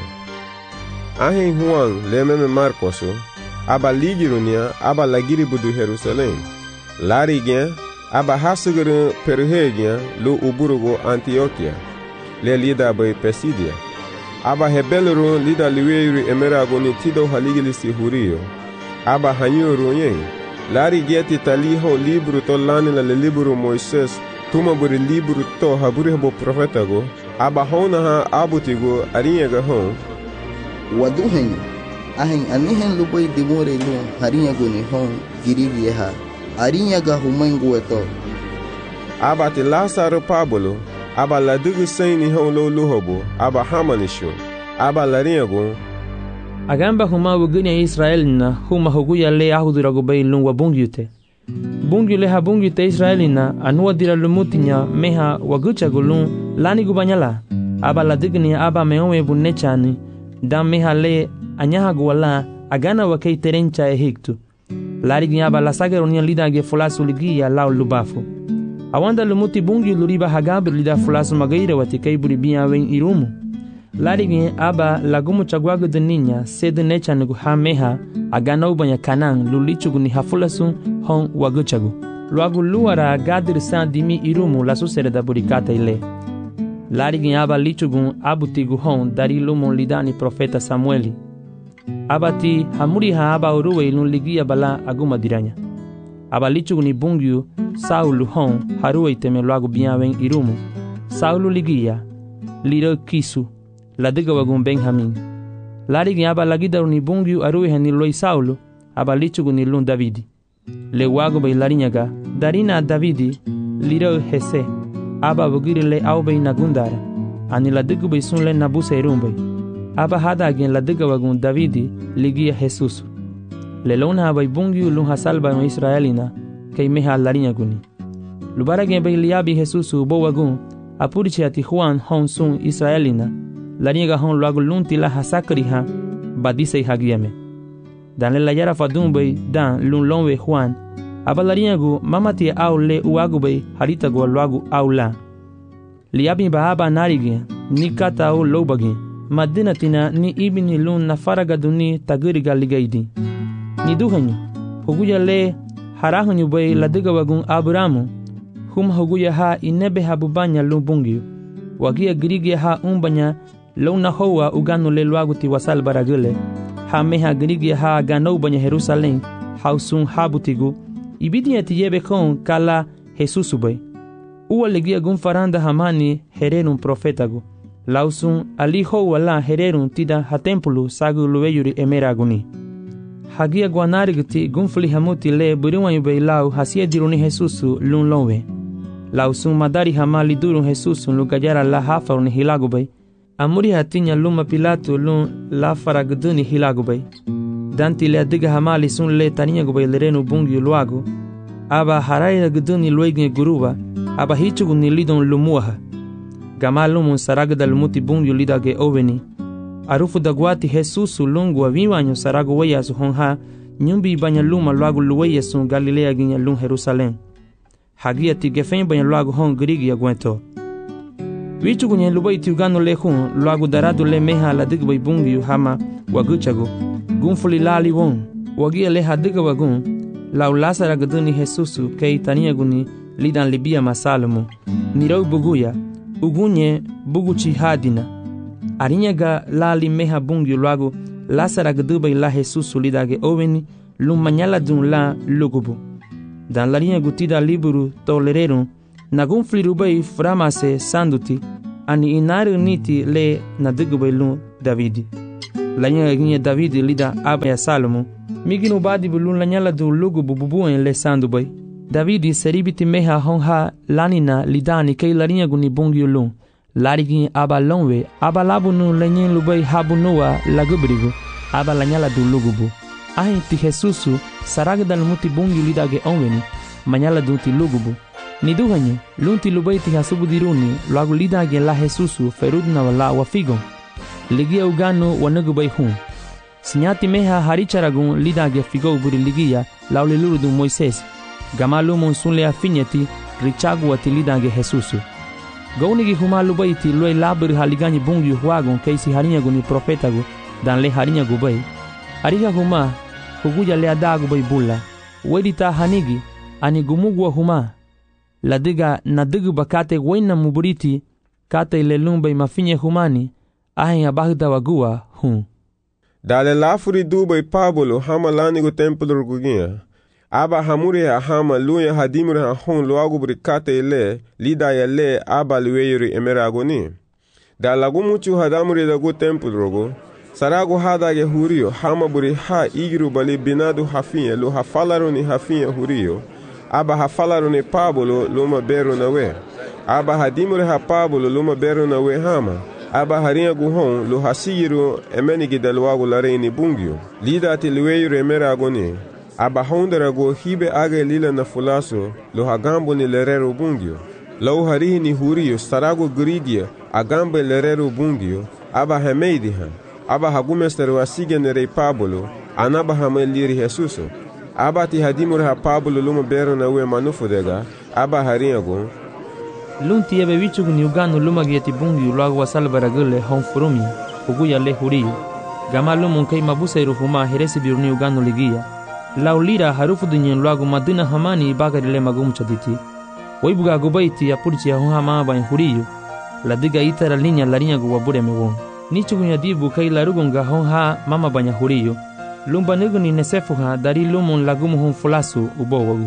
Ahin Juan le meme Marcoso, aba ligirunia, aba la giri budu Jerusalem. Lari gen, aba hasugiru perhe gen, lu uburugo Antioquia, le lida abay Pesidia. Aba hebeluru lida liweiru emerago ni tido haligilisi hurio, aba hanyuru yen. Lari geti taliho libro to lanila le libro Moises, tuma buri libro to haburi habo profeta go, aba hona ha abutigo arinha ga hon. Waduhen, ahen anihen luboy dimore lu harinha go ni hon girigi ha, arinha ga humango eto. Aba te Lazaro Pablo, aba la dugu saini hon lo luhobo, aba hamanisho, aba larinha go. Agamba huma wuguni ya Israeli na huma huguya le ahudurago bay lungwa bungyute. Bungyu le ha bungyute Israeli na anuwa dira lumutinya meha wagucha gulun lani gubanyala. Aba la digni aba meowe bunechani da meha le anyaha guwala agana wakei terencha ehiktu. Lari gni aba la sagaronia lida ge fulasu ligia lao lubafu. Awanda lumuti bungyu luriba hagabir lida fulasu magaira watikei buribia wen irumu. Larigi aba lagumu chagwagu deninya sede nechan gu ha meha agana ubanya kanang lulichugu ni hafulasun hon waguchagu. Luagu luara gadir san dimi irumu lasu sereda burikata ile. Larigi aba lichugu abutigu hon dari lumu lidani profeta Samueli. Abati hamuri ha aba uruwe ilun ligia bala aguma diranya. Aba lichugu ni bungyu Saulu hon haruwe iteme luagu biawen irumu. Saulu ligia liro kisu la diga wagun Benjamin. Lari aba lagidaru ni bungyu aruhe ni loi Saulo, aba lichugu ni lun Davidi. Le wago bay larinyaga, darina Davidi, liro hese, aba wagiri le aubay nagundara, ani la diga bay sun le nabuse rumbay. Aba hada agin la diga wagun Davidi, ligia Jesus. Le lona abay bungyu lun hasalba no Israelina, kay meha larinyaguni. Lubara gen bay liabi Jesusu bo wagun, apurichi ati Juan hon sun Israelina, lariga hon luago lunti la hasakriha badise hagiame. Dan le layara fadumbe dan lun lonwe Juan, aba lariagu mamati au le uagu be harita go luagu au la. Liabi bahaba narigi ni kata au lobagi, madinatina ni ibini lun na faraga duni tagiriga ligaidi. Ni duhanyu, huguya le harahanyu be ladiga wagun Abramu, hum huguya ha inebe habubanya lun bungiu, wagia girigia ha umbanya Lona hoa ugano le luagu ti wasal baragule, ha meha girigia ha gano banya Jerusalem, hausun habutigu, ibidia ti yebe kon kala Jesusu bay. Uwa legia gun faranda hamani hererun profetagu, lausun ali hoa la hererun tida ha tempulu sagu luweyuri emeraguni. Hagia guanarigti gunfli hamuti le buriwanyu bay lau hasia diruni Jesusu lun lonwe. Lausun madari hamali durun Jesusu lugayara la hafaruni hilagu bay. Amuri hatinya luma Pilato lun la faragduni hilagubay. Danti le adiga hamali sun le taniya gubay lerenu bungi luago. Aba haraya gduni luegne guruba, aba hichugu ni lidon lumuaha. Gamalumun saragda lumuti bungi lidage oveni. Arufu dagwati Jesusu lungu aviwanyo sarago weya su honha, nyumbi banya luma luago luweya sun Galilea ginya lun Jerusalem. Hagia ti gefen banya luago hon grigi agwento. Wichu kunye lubai tiugano le hun, luagu daradu le meha la digbay bungi hama waguchagu. Gunfuli lali won, wagia le hadiga wagun, lau lasara gaduni Jesusu kei tania guni lidan libia masalomu. Nirau buguya, ugunye buguchi hadina. Arinyaga lali meha bungi luagu, lasara gadubay la Jesusu lidage oveni, lumanyala dun la lugubu. dan larinha gutida liburu tolererum, nagum flirubei framase sanduti, ani inaru niti le na dugubei lun Davidi. Lanya ginha Davidi lida abaya Salomo, miginu badi bulun lanyala du lugu bububuen le sandubai. Davidi seribiti meha honha lanina lidani kei larinha guni bungiu lun, larigin aba lonwe, aba labunu lenyen lubai habunua lagubrigu, aba lanyala du lugubu. Ahin ti Jesusu sarag dal muti bungiu lidage onweni, manyala du ti lugubu. Niduhanye, lunti lubai ti hasubu diruni, luagu lidage la Jesusu ferudna wala wafigon. Ligia uganu wanugubai hun. Sinyati meha haricharagun lidage figo buri ligia lauliluru du Moises. Gamalu monsunle afinyeti richagu ati lidage Jesusu. Gaunigi humalu baiti loi labur haligani bungiu huagon keisi harinyagu ni profetagu dan le harinyagu bai. Ariga huma huguja le adagu bai bulla. Wedita hanigi ani gumugwa huma. Ladiga nadigu bakate wena muburiti kate ile lumbai mafinye humani ahin abagda wagua hun. Dale lafuri dubai Pablo hama lanigo templo rugugia. Aba hamure hama luya hadimure hon luagu brikate ile lida ya le aba lueyuri emeragoni. Da lagumuchu hadamure dagu templo rugu. Sarago hadage hurio hama buri ha igiru bali binadu hafinye lu hafalaruni hafinye hurio. Aba hafalaruni Pablo luma beru nawe. Aba hadimure ha Pablo luma beru nawe hama. Aba harinha guhon lu hasigiru emenigi dalwagu lareini bungio. Lida ati lueyuri emeragoni. Aba honderago hibe age lila na fulaso lo hagambo ni lerero bungio. Lau harihi ni hurio sarago grigia agambe lerero bungio. Aba hameidiha. Aba hagumesteru asige nerei Pablo. Anaba hameliri Jesuso. Aba ti hadimure ha Pablo luma bero na ue manufodega. Aba harinha go. Lunti ebe wichugu ni uganu luma gieti bungio luagu wasalbaragule honfurumi. Uguya le hurio. Gamalu munkei mabusairu huma heresi biruni uganu ligia. Laulira harufu dunyen luagu madina hamani bagarile magum chaditi. Waibuga gubaiti ya purchi ya hunhama bain huriyu. Ladiga itara linya larinya guwabure mewon. Nichugu nyadibu kai larugunga honha mama banya huriyu. Lumba nigu ni nesefuha dari lumun lagumu hun fulasu ubowagu.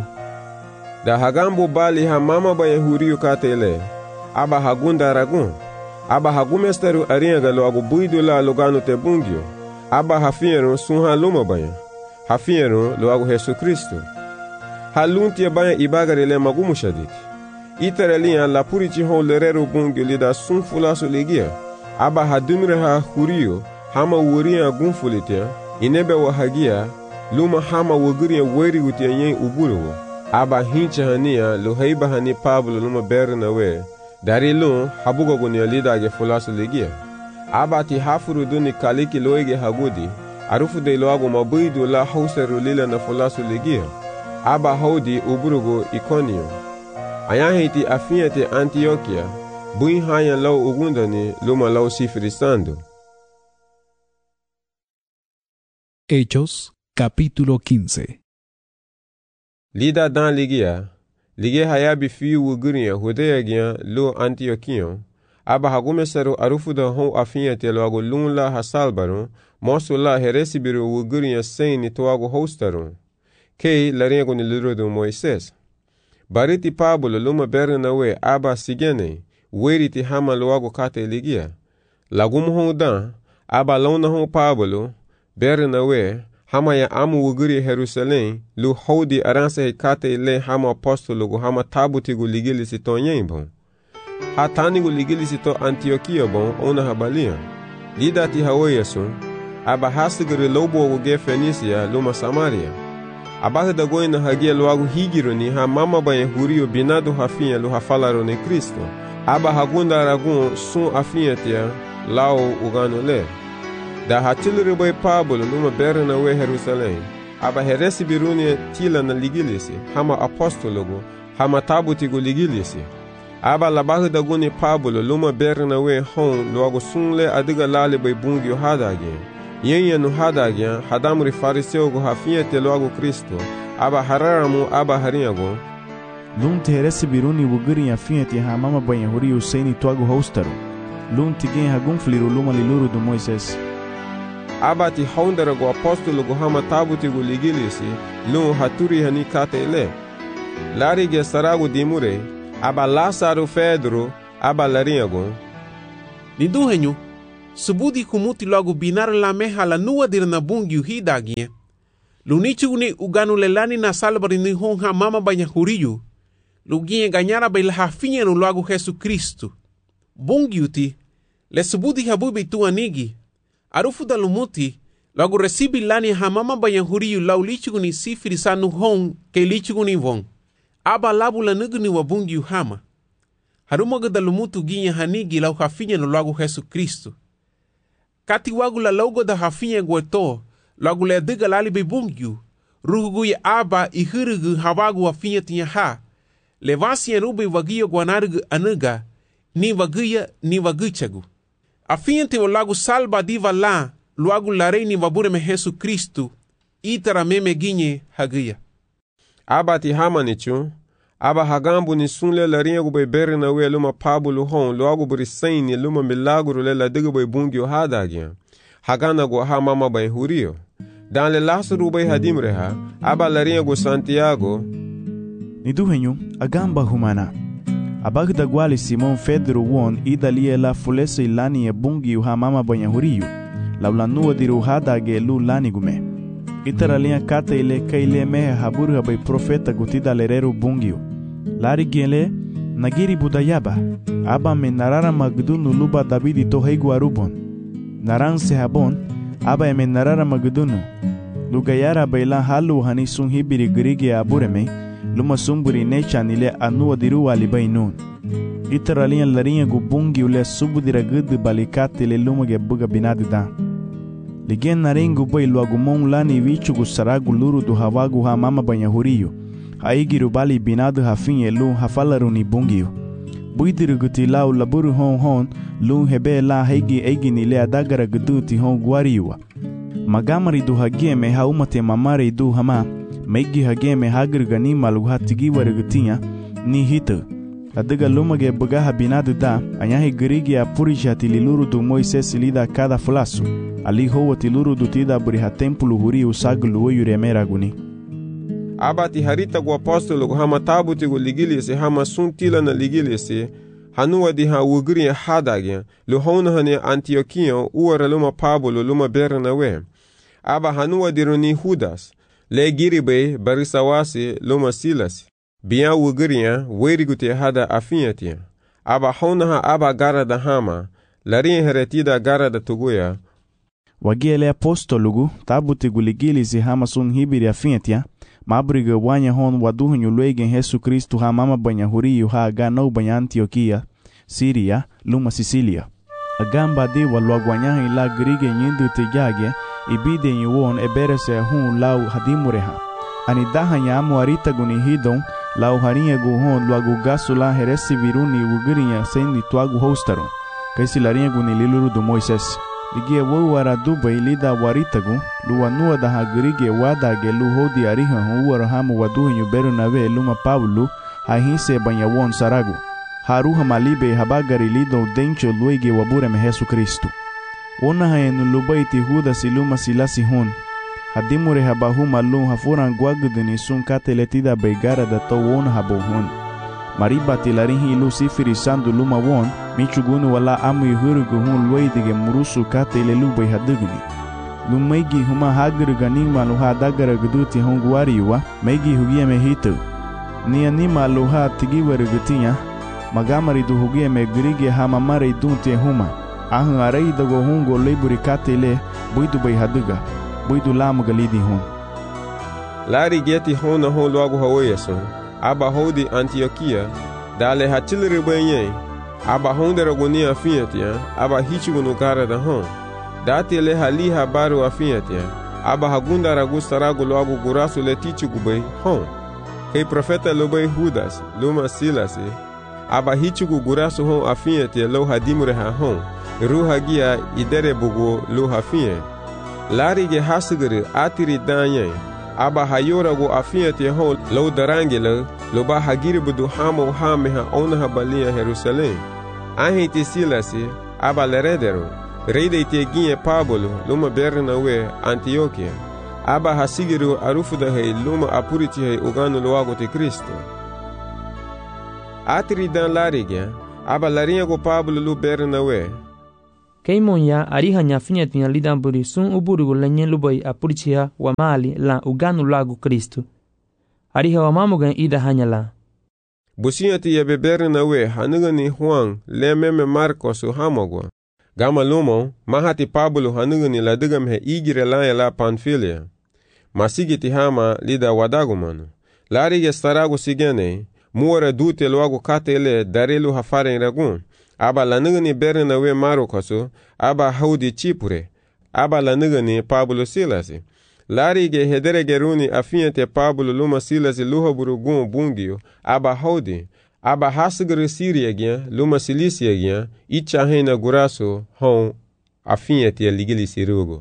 Da hagambo bali ha mama banya huriyu katele. Aba hagunda ragun. Aba hagumesteru aringa luagu buidu la luganu te bungio. Aba hafienu sunha luma banya. Hafienu luagu Jesu Kristo. Haluntia banya ibagarile magumu shaditi. Iterelia la purichi hon lerero bungio lida sunfulaso ligia. Aba hadumire ha hurio hama wuria gunfulitia. Inebe wahagia luma hama wuguria weri utia yen uburuwo. Aba hincha hania lo heiba hani Pablo luma berna we. Dari lun habugo gunia lida ge fulaso ligia. Aba ti hafuru duni kaliki loege hagudi. Arufu de loago mabuidu la hauseru lila na fulasu ligia. Aba haudi uburugo Iconio. Ayahiti afiate Antioquia. Bui haya lau ugundani luma lau sifristando. Hechos, capítulo 15. Lida dan ligia. Ligia hayabi fiu uguria hudea gia lo Antioquion. Aba hagumeseru arufu da hon afiate loago lunla hasalbaron. Mosu la heresi biru wuguria seini toago hostaron. Kei laringo ni liro do Moises. Bariti Pablo luma berna we aba sigene. Weriti hama loago kate ligia. Lagumu hondan. Aba lona hon Pablo. Berna we. Hama ya amu wuguria Jerusalem. Lu hodi aranse kate le hama apostolo hama tabutigu ligilisi to nyembon. Hatanigu ligilisi to Antioquia bon ona habalia. Lida ti haweyasun. Aba hasigiri lobo uge Fenisia luma Samaria. Aba da goina hagia luagu higiru ni ha mama banye hurio binadu hafinha lu hafalaro ni Kristo. Aba hagunda ragun sun afinha tia lao ugano le. Da hatiliri boy Pablo luma berna we Jerusalem. Aba heresi biruni tila na ligilisi hama apostologo hama tabutigu ligilisi. Aba labahu da guni Pablo luma berna we hon luagu sunle adiga lali boy bungio hadage. Yenye no hadagya hadamuri fariseu go hafinha te logo Kristo. Aba hararamu aba harinyago. Lunti heresi biruni wuguri afinha te hamama banha huri usaini toago hostaru. Lunti gen hagunfliru luma liluru do Moises. Aba ti hondera go apostolo go hama tabuti go ligilisi. Lun haturi hani kate ele. Larige saragu dimure, aba Lázaro Pedro, aba larinhagon. Niduhenyu, subudi kumuti logo binar la meha la nua dir na bungiu hidagie. Lunichu ni uganu lelani na salbari ni honha mama banha huriyu. Lugie ganyara bela hafinha no logo Jesus Cristo. Bungiu ti, le subudi habubi tu anigi. Arufu da lumuti, logo recibi lani ha mama banha huriyu lau lichu ni sifiri sanu hon ke lichu ni von. Aba labu la nugu ni wabungiu hama. Harumaga da lumutu ginha hanigi lau hafinha no logo Jesus Cristo. Kati wagu la logo da hafinha gueto, logo le diga lali be bungiu, ruhugu ya aba I hirugu hawagu hafinha tinha ha, le vasi rube wagio guanarugu anuga, ni waguya ni waguchagu. Afinha te lagu salba diva la, luagu la rei ni wabure me Jesus Cristo, itara meme ginye haguya. Aba ti hama nichu, aba hagambu ni sunle la rinha gube bere na we luma pabulu hon, luagu buri saini luma milagro le la diga be bungiu hadagia. Hagana go ha mama bay hurio. Dan le Lázaro bay hadimre ha, aba la rinha go Santiago. Niduhenyu, agamba humana. Abagda gwali Simon Pedro won idalie la fulese ilani e bungiu ha mama bay hurio. Laulanua diru hadage lu lani gume. Itaralinha kata ile kaile mehe haburu bay profeta gutida lereru bungiu. Lari gele nagiri budayaba. Aba me narara magdunu luba Davidi to heigu arubon. Naran sehabon, aba eme narara magdunu. Lugayara baila halu hani sun hibiri grigi abureme, luma sumburi nechan ile anua diru alibainun. Itaralinha larinha gubungi ule subudira gudu balikati ile luma ge buga binadida. Ligen narengu bai luagumon lani vichugu saragu luru du hawagu ha mama banha huriyo. Haigiru bali binadu hafinye lu hafalaru ni bungiyo. Buidiru guti lau laburu hon lu hebe la heigi egi nile adagara guduti hon guariwa. Magamari du hageme haumate mamare du hama, meigi hageme hagir ganima lu hatigi warigutinha, ni hita. Adiga lumage bugaha binadu da, anyahi girigi apurisha tililuru du Moises lida cada flasu. Ali hoa tiluru du tida buriha tempulu huri usagulu oyuremera guni. Aba ti harita gu apostolo gu hama tabuti gu ligilisi hama suntila na ligilisi, hanua di ha wugri hadagia, lu hona hani Antioquia uara luma Pablo luma berna we. Aba hanua di runi Judas, le giribe barisawasi luma Silas. Biya wugri weri guti hada afiatia. Aba hona ha aba gara da hama, larin heretida gara da tuguya. Wagiele apostolugu tabuti gu ligilisi hama sun hibiri afiatia. Mabriga wanya hon waduhunyu luegen Jesus Cristo ha mama banha huriyu ha ganau banha Antioquia, Síria, luma Sicília. Agamba de waluaguanyahi la grige nyindu tejage, ibide nyuon eberese hun lau hadimureha. Anidaha nyamu arita guni hidon, lau harinha gu hon luagu gasu la heresi viruni ugurinya sendi tuagu hostaron. Kaisi larinha guni liluru do Moises. Ligie wawara dubai lida waritagu, luanua da hagrige wadage lu hodi ariha huwara hamu waduhinyu beru nawe luma Pablo, hahinse banyawon saragu. Haruha malibe habagari lido dencho luege wabure me Jesus Cristo. Ona haenu lubaiti Judas luma silasi hon. Hadimure habahuma lu hafuran guaguduni sun kateletida beigara da to won habohon. Mariba tilarihi lu sifiri sandu luma won, michugunu wala amu yuhurugu hun luidige murusu kate ile lu bai haduguni. Lu meigi huma haguru ganima lu ha dagara guduti hon guariwa, meigi hugie me hitu. Ni anima lu ha tigiwaru gutinya, magamari du hugie me gurige hama mare dunti huma. Ahun arei dago hun go leiburi kate ile, buidu bai haduga, buidu lamu galidi hun. Lari geti hona hon luagu haweyeson. Aba hodi Antioquia, dale hatilere benye, aba hondera goni afiatia, aba hichigunu gara da hon. Dati le hali habaru afiatia, aba hagunda ragusta ragu loagu gurasu le tichigube hon. Kei profeta lobe Judas, luma Silasi, aba hichigu gurasu hon afiatia lo hadimure ha hon, ruha gia idere bugu lo hafie. Lari ge hasigere atiri danye, aba hayora go afiatia hon lo darangele, lo ba hagiri budu hamo hameha onaha balia Jerusalém. Ahiti Silasi, aba leredero, reide te ginye Pablo, luma berna we Antioquia. aba hasigiru arufuda hei luma apuriti hei uganu luago te Kristo. Atiri dan larigya, aba larinha go Pablo lu Bernawe. Keimonya ariha nyafinya tinya lidamburi sun uburu lenye lubai apuritia wa mali la uganu lagu Kristo. Ariha wa mamugan ida hanyala. Businyati ya Bernawe hanugani Juan lememe Marcos hamogwa. Gama lumo mahati Pablo hanugani ladugam he igire la Panfilia. Masigiti hama lida wadagumano. Larigya starago sigene. Muora dute loago katele darelu hafaren ragun. Aba lanugani Bernawe Marokoso, aba haudi Chipure, aba lanugani Pablo Silasi. Larige hedere geruni afiante Pablo luma Silasi luha burugun bungio, aba haudi, aba hasgre Siria gyan, luma Silisia gyan, icha hena guraso, hon afiante ligili sirugo.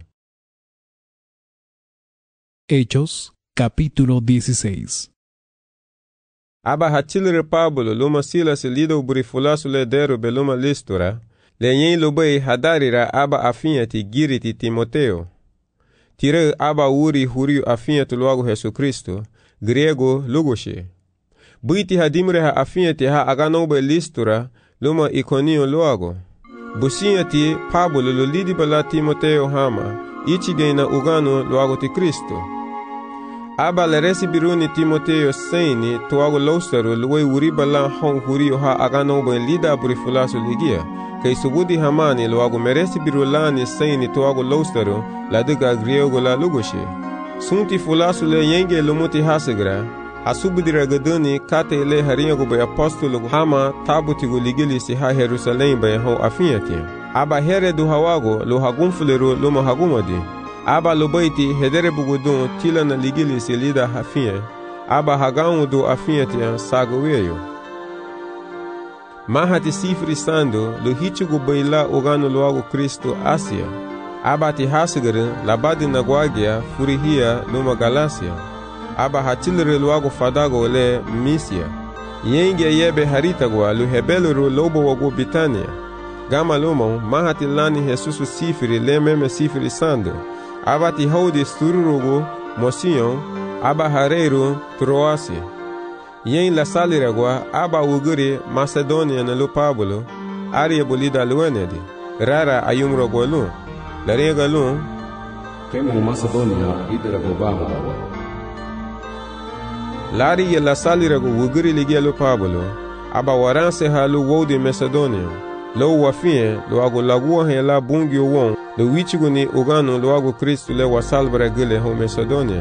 Hechos, capítulo 16. Aba hatilre Pablo luma Silas lido burifulasu le deru beluma Listura, lenyen lubei hadarira aba afinyati giriti Timoteo. Tire aba uri huriu afinyatu luago Jesu Kristo, grego lugoshe. Buiti hadimre ha afinyati ha aganobe Listura luma Iconio luago. Businyati Pablo lulidi bala Timoteo hama, ichigena ugano luago ti Kristo. Aba le resibiruni Timoteo seini tuago laustaru luwe uribala hong hurio ha aganobo lida burifulasu ligia. Kay subudi hamani luago meresibirulani seini tuago laustaru la diga griego la lugoshe. Sunti fulasu le yenge lumuti hasigra. Asubudira gaduni kate le haringo be apostolo hama tabutigu ligili si ha Jerusalem be hong afinyati. Aba here du hawago lo hagumfuleru luma hagumadi. Aba lobaiti hedere bugudun tila na ligili si lida hafien. Aba hagaun do afientian sagoweyo. Mahati sifri sando lo hichugu baila ogano loago Kristo Asia. Aba ti hasigere labadi na guagia furihia luma Galacia. Aba hatilere loago fadago le Misia. Yenge yebe haritagwa lo hebeluru lobo wago Bitania. Gama lomo mahati lani Jesusu sifri le meme sifri sando. Aba ti haudi stururugu Mosion, aba hareiru Troasi. Yen la saliragwa aba uguri Macedonia na lu Pablo, arie bolida luenedi, rara ayumrogo lu, la rega lu, kemu Macedonia idirago bago. Lari ye la saliragu uguri ligia lu Pablo, aba waranse ha lu wodi Macedonia, lo wafien lo ago lagua he la bungi won, lo wichigu ni ugano lo ago Kristu le wasalbra gile ho Macedonia.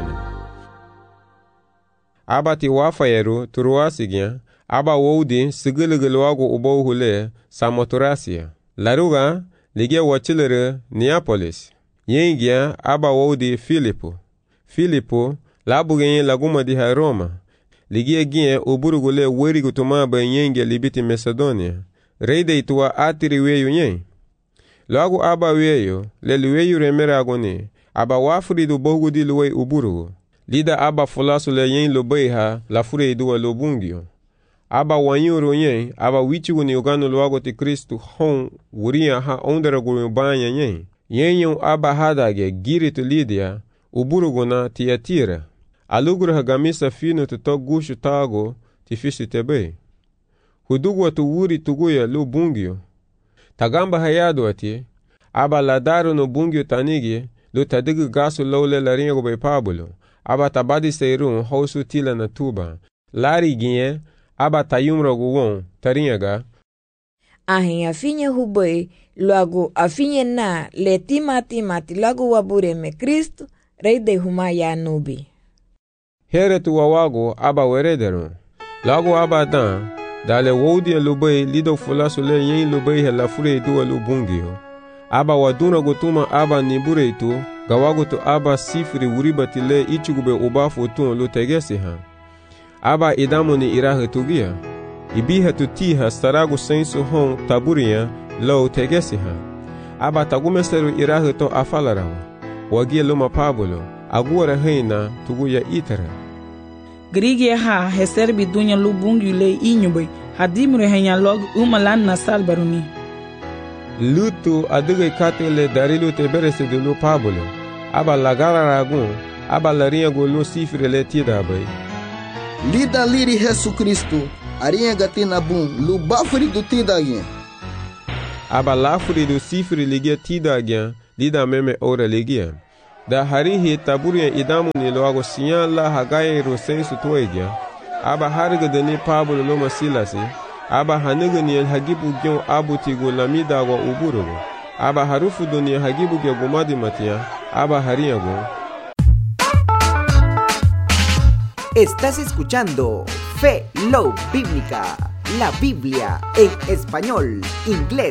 Aba ti wafayeru Troasigyan, aba wodi sigiliga lo ago ubo hule Samothracia. Laruga ligia wachilere Neapolis. Yengia aba wodi Filipo labugenye laguma di ha Roma. Ligia gien uburugule werigu tumaba yengia libiti Macedonia. Reide ituwa atiri weyu nyen. Lagu aba weyo, leli weyu remera agoni, aba wafuri du bogu di luwe uburugu. Lida aba fulasu le yen lubeiha, la fure iduwa lubungio. Aba wanyuru nyen, aba wichigu ni uganu luago ti Kristu hon, wuria ha onderagu yubanya nyen. Yen aba hadage giri tu Lidia, uburugu na Tiatira. Aluguru hagamisa finu tutok gushu tago, tifisi tebe. Hudugwa tu wuri tuguya lu bungio. Tagamba hayado ati, aba ladaru no bungio tanigi, lu tadigu gasu lole laringo be Pablo, aba tabadi seirun hausu tila na tuba. Lari ginye, aba tayumro guwon, taringa. Ahin afinye hubwe, luagu afinye na le timati lagu wabure me Kristu, reide humaya nubi. Here tu wawago aba werederun. Lagu aba dan, dale wodi lubei lido fulasu le yen lubei la fure duwa lubungio. Aba waduna gutuma aba nibure itu, gawago tu aba sifri uribati le ichugube ubafu tun lu tegesi ha. Aba idamu ni irahe tugia. Ibiha tu tiha staragu sensu hon taburia lo tegesi ha. Aba tagumeseru irahe to afalarawa. Wagie luma Pablo, aguara heina tuguya itara. Grigi ha heserbi dunya lubungi le inyube hadimre henya log umalan na salbaruni. Lutu aduge katele darilu teberese de lu Pablo. Aba lagara ragun, aba larinha golu sifre le tida bay. Lida liri Jesus Cristo, arinha gatina bum, lu bafri do tida gen. Aba lafri do sifre ligia tida gen, lida meme ora ligia. Da harihi taburia idamu ni loago siyan la hagaye ro sensu toegia. Aba hariga dani Pablo loma silasi. Aba haniga ni hagibu gyon abutigo lamida wa uburugo. Aba harufu do ni hagibu ge gomadi matia. Aba hariago. Estás escuchando Fe Love Bíblica, la Biblia en español, inglés